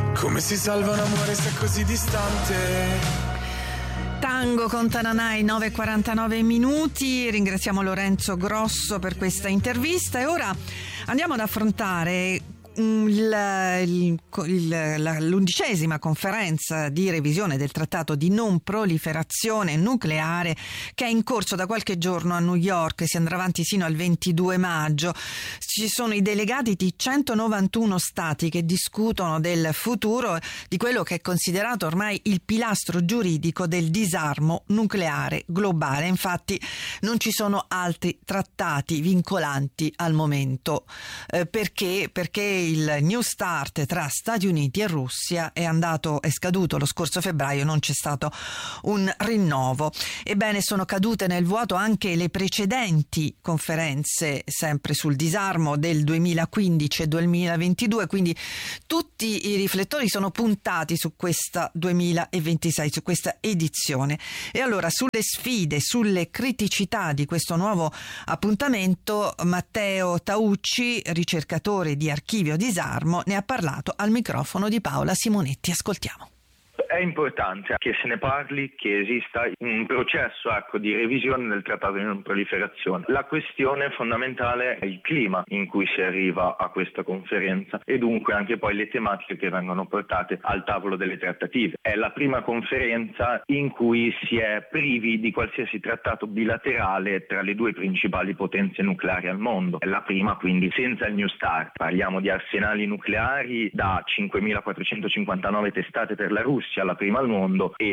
Come si salva un amore se è così distante? Tango con Tananai, 9:49 minuti. Ringraziamo Lorenzo Grosso per questa intervista e ora andiamo ad affrontare l'11ª conferenza di revisione del trattato di non proliferazione nucleare che è in corso da qualche giorno a New York e si andrà avanti sino al 22 maggio. Ci sono i delegati di 191 stati che discutono del futuro di quello che è considerato ormai il pilastro giuridico del disarmo nucleare globale. Infatti non ci sono altri trattati vincolanti al momento. Perché il New Start tra Stati Uniti e Russia è scaduto lo scorso febbraio, non c'è stato un rinnovo. Ebbene, sono cadute nel vuoto anche le precedenti conferenze sempre sul disarmo del 2015 e 2022, quindi tutti i riflettori sono puntati su questa 2026, su questa edizione. E allora sulle sfide, sulle criticità di questo nuovo appuntamento, Matteo Taucci, ricercatore di Archivio Disarmo, ne ha parlato al microfono di Paola Simonetti. Ascoltiamo. È importante che se ne parli, che esista un processo di revisione del trattato di non proliferazione. La questione fondamentale è il clima in cui si arriva a questa conferenza e dunque anche poi le tematiche che vengono portate al tavolo delle trattative. È la prima conferenza in cui si è privi di qualsiasi trattato bilaterale tra le due principali potenze nucleari al mondo. È la prima quindi senza il New Start. Parliamo di arsenali nucleari da 5.459 testate per la Russia, la prima al mondo, e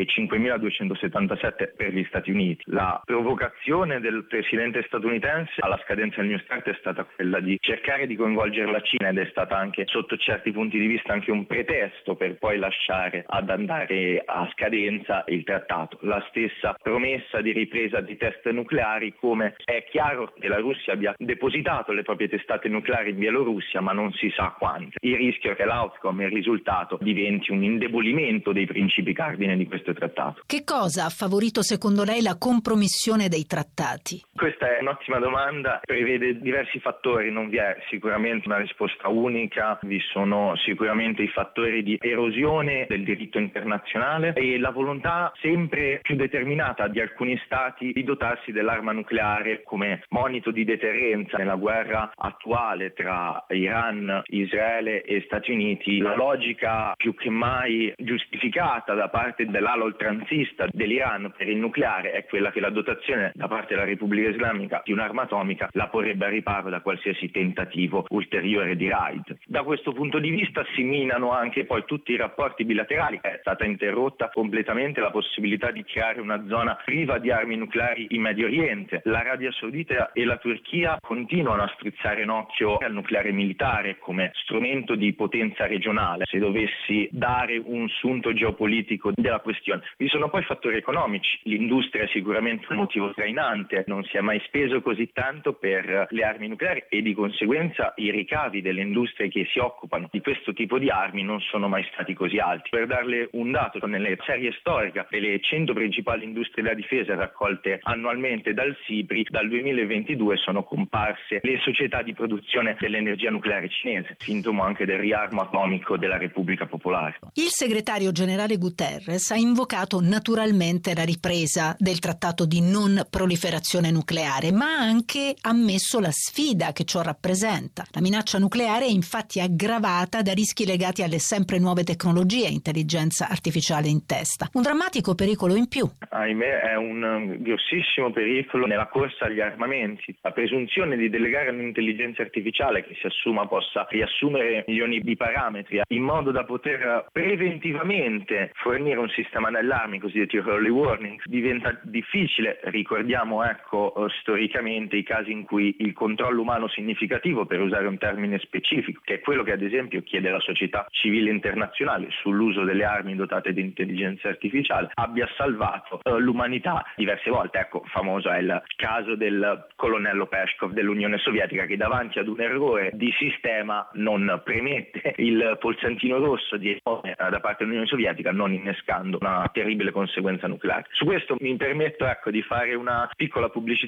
5.277 per gli Stati Uniti. La provocazione del presidente statunitense alla scadenza del New Start è stata quella di cercare di coinvolgere la Cina ed è stata anche sotto certi punti di vista anche un pretesto per poi lasciare ad andare a scadenza il trattato. La stessa promessa di ripresa di test nucleari, come è chiaro che la Russia abbia depositato le proprie testate nucleari in Bielorussia, ma non si sa quante. Il rischio è che l'outcome, il risultato, diventi un indebolimento dei principi cardine di questo trattato. Che cosa ha favorito secondo lei la compromissione dei trattati? Questa è un'ottima domanda, prevede diversi fattori, non vi è sicuramente una risposta unica, vi sono sicuramente i fattori di erosione del diritto internazionale e la volontà sempre più determinata di alcuni stati di dotarsi dell'arma nucleare come monito di deterrenza nella guerra attuale tra Iran, Israele e Stati Uniti. La logica più che mai giustificata da parte dell'ala oltranzista dell'Iran per il nucleare è quella che la dotazione da parte della Repubblica Islamica di un'arma atomica la porrebbe a riparo da qualsiasi tentativo ulteriore di raid. Da questo punto di vista si minano anche poi tutti i rapporti bilaterali. È stata interrotta completamente la possibilità di creare una zona priva di armi nucleari in Medio Oriente. L'Arabia Saudita e la Turchia continuano a strizzare un occhio al nucleare militare come strumento di potenza regionale. Se dovessi dare un sunto geopolitico della questione. Vi sono poi fattori economici. L'industria è sicuramente un motivo trainante. Non si è mai speso così tanto per le armi nucleari e di conseguenza i ricavi delle industrie che si occupano di questo tipo di armi non sono mai stati così alti. Per darle un dato, nelle serie storiche delle 100 principali industrie della difesa raccolte annualmente dal SIPRI, dal 2022 sono comparse le società di produzione dell'energia nucleare cinese, sintomo anche del riarmo atomico della Repubblica Popolare. Il segretario generale Guterres ha invocato naturalmente la ripresa del trattato di non proliferazione nucleare, ma ha anche ammesso la sfida che ciò rappresenta. La minaccia nucleare è infatti aggravata da rischi legati alle sempre nuove tecnologie e intelligenza artificiale in testa. Un drammatico pericolo in più. Ahimè, è un grossissimo pericolo nella corsa agli armamenti. La presunzione di delegare un'intelligenza artificiale che si assuma possa riassumere milioni di parametri in modo da poter preventivamente fornire un sistema d'allarme, i cosiddetti early warnings, diventa difficile. Ricordiamo storicamente i casi in cui il controllo umano significativo, per usare un termine specifico, che è quello che ad esempio chiede la società civile internazionale sull'uso delle armi dotate di intelligenza artificiale, abbia salvato l'umanità diverse volte. Famoso è il caso del colonnello Peshkov dell'Unione Sovietica, che davanti ad un errore di sistema non premette il pulsantino rosso da parte dell'Unione Sovietica, non innescando una terribile conseguenza nucleare. Su questo mi permetto di fare una piccola pubblicità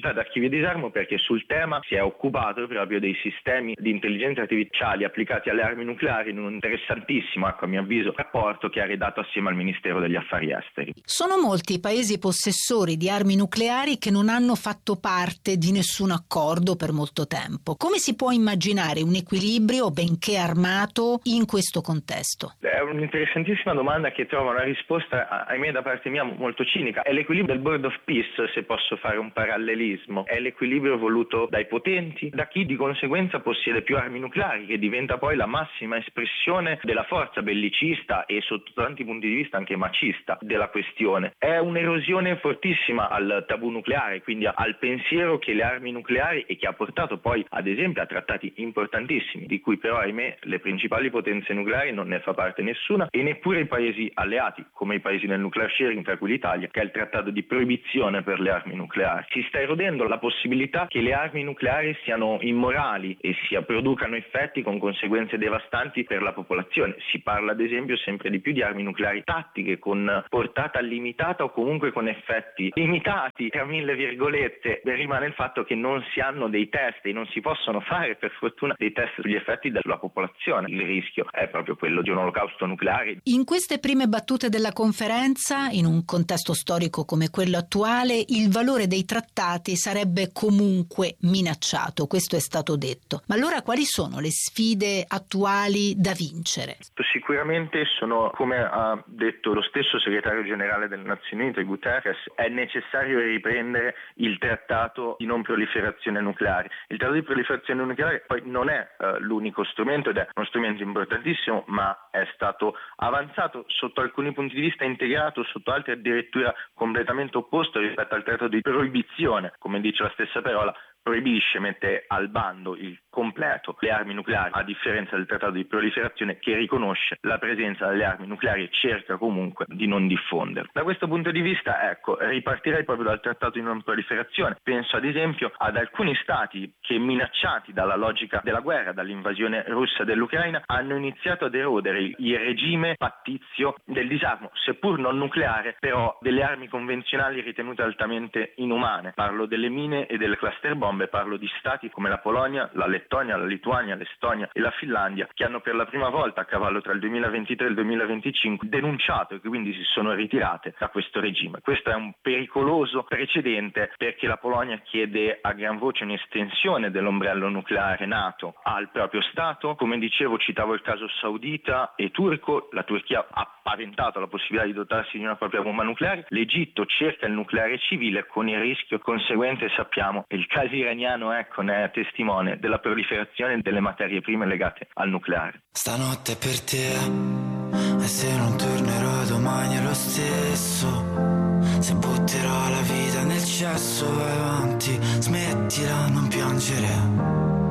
società d'archivio e disarmo perché sul tema si è occupato proprio dei sistemi di intelligenza artificiale applicati alle armi nucleari in un interessantissimo, a mio avviso, rapporto che ha redatto assieme al Ministero degli Affari Esteri. Sono molti i paesi possessori di armi nucleari che non hanno fatto parte di nessun accordo per molto tempo. Come si può immaginare un equilibrio, benché armato, in questo contesto? È un'interessantissima domanda che trova una risposta, ahimè, da parte mia molto cinica. È l'equilibrio del Board of Peace, se posso fare un parallelismo. È l'equilibrio voluto dai potenti, da chi di conseguenza possiede più armi nucleari, che diventa poi la massima espressione della forza bellicista e sotto tanti punti di vista anche macista della questione. È un'erosione fortissima al tabù nucleare, quindi al pensiero che le armi nucleari, e che ha portato poi ad esempio a trattati importantissimi, di cui però ahimè le principali potenze nucleari non ne fa parte nessuna, e neppure i paesi alleati, come i paesi del nuclear sharing, tra cui l'Italia, che ha il trattato di proibizione per le armi nucleari. Si sta erodendo la possibilità che le armi nucleari siano immorali e producano effetti con conseguenze devastanti per la popolazione. Si parla ad esempio sempre di più di armi nucleari tattiche con portata limitata o comunque con effetti limitati, tra mille virgolette. Rimane il fatto che non si hanno dei test e non si possono fare per fortuna dei test sugli effetti sulla popolazione. Il rischio è proprio quello di un olocausto nucleare. In queste prime battute della conferenza, in un contesto storico come quello attuale, il valore dei trattati sarebbe comunque minacciato, questo è stato detto. Ma allora quali sono le sfide attuali da vincere? Sicuramente sono, come ha detto lo stesso segretario generale delle Nazioni Unite, Guterres, è necessario riprendere il trattato di non proliferazione nucleare. Il trattato di proliferazione nucleare poi non è l'unico strumento, ed è uno strumento importantissimo, ma è stato avanzato sotto alcuni punti di vista, integrato sotto altri addirittura completamente opposto rispetto al trattato di proibizione, come dice la stessa parola. Proibisce, mette al bando il completo le armi nucleari, a differenza del trattato di proliferazione che riconosce la presenza delle armi nucleari e cerca comunque di non diffonderle. Da questo punto di vista, ripartirei proprio dal trattato di non proliferazione. Penso ad esempio ad alcuni stati che, minacciati dalla logica della guerra, dall'invasione russa dell'Ucraina, hanno iniziato ad erodere il regime pattizio del disarmo, seppur non nucleare, però delle armi convenzionali ritenute altamente inumane. Parlo delle mine e delle cluster bomb. Parlo di stati come la Polonia, la Lettonia, la Lituania, l'Estonia e la Finlandia, che hanno per la prima volta, a cavallo tra il 2023 e il 2025, denunciato e che quindi si sono ritirate da questo regime. Questo è un pericoloso precedente, perché la Polonia chiede a gran voce un'estensione dell'ombrello nucleare NATO al proprio Stato. Come dicevo, citavo il caso saudita e turco. La Turchia ha paventato la possibilità di dotarsi di una propria bomba nucleare. L'Egitto cerca il nucleare civile, con il rischio conseguente, sappiamo, il caso iraniano ne è testimone, della proliferazione delle materie prime legate al nucleare. Stanotte per te, e se non tornerò domani è lo stesso. Se butterò la vita nel cesso, vai avanti, smettila, non piangere.